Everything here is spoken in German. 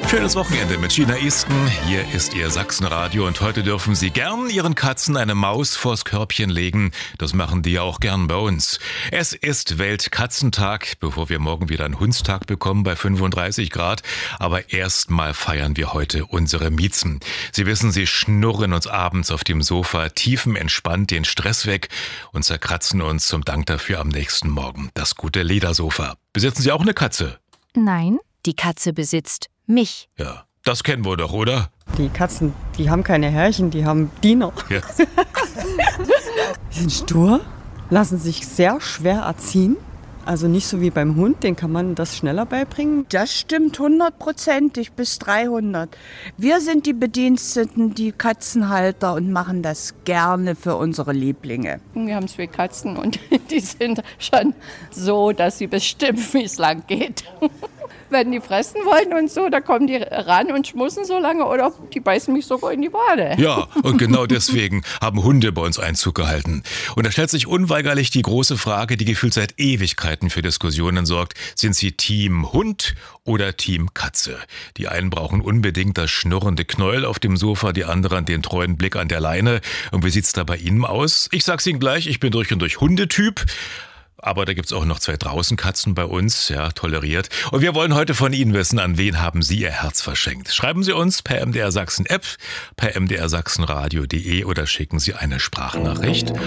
Schönes Wochenende mit Gina Easton. Hier ist Ihr Sachsenradio und heute dürfen Sie gern Ihren Katzen eine Maus vors Körbchen legen. Das machen die ja auch gern bei uns. Es ist Weltkatzentag, bevor wir morgen wieder einen Hundstag bekommen bei 35 Grad. Aber erstmal feiern wir heute unsere Miezen. Sie wissen, sie schnurren uns abends auf dem Sofa tiefenentspannt den Stress weg und zerkratzen uns zum Dank dafür am nächsten Morgen. Das gute Ledersofa. Besitzen Sie auch eine Katze? Nein, die Katze besitzt mich. Ja, das kennen wir doch, oder? Die Katzen, die haben keine Herrchen, die haben Diener. Ja. Die sind stur, lassen sich sehr schwer erziehen. Also nicht so wie beim Hund, den kann man das schneller beibringen. Das stimmt 100%, bis 300. Wir sind die Bediensteten, die Katzenhalter und machen das gerne für unsere Lieblinge. Wir haben 2 Katzen und die sind schon so, dass sie bestimmen, wie es lang geht. Wenn die fressen wollen und so, da kommen die ran und schmussen so lange oder die beißen mich sogar in die Wade. Ja, und genau deswegen haben Hunde bei uns Einzug gehalten. Und da stellt sich unweigerlich die große Frage, die gefühlt seit Ewigkeiten für Diskussionen sorgt. Sind Sie Team Hund oder Team Katze? Die einen brauchen unbedingt das schnurrende Knäuel auf dem Sofa, die anderen den treuen Blick an der Leine. Und wie sieht's da bei Ihnen aus? Ich sag's Ihnen gleich, ich bin durch und durch Hundetyp. Aber da gibt's auch noch 2 Draußenkatzen bei uns, ja, toleriert. Und wir wollen heute von Ihnen wissen, an wen haben Sie Ihr Herz verschenkt? Schreiben Sie uns per MDR Sachsen App, per mdrsachsenradio.de oder schicken Sie eine Sprachnachricht.